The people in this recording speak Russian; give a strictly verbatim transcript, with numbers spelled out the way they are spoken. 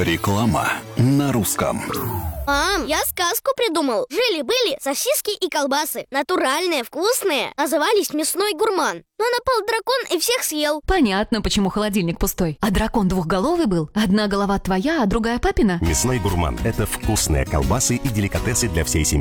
Реклама на русском. Мам, я сказку придумал. Жили-были сосиски и колбасы. Натуральные, вкусные. Назывались «Мясной гурман». Но напал дракон и всех съел. Понятно, почему холодильник пустой. А дракон двухголовый был? Одна голова твоя, а другая папина? Мясной гурман – это вкусные колбасы и деликатесы для всей семьи.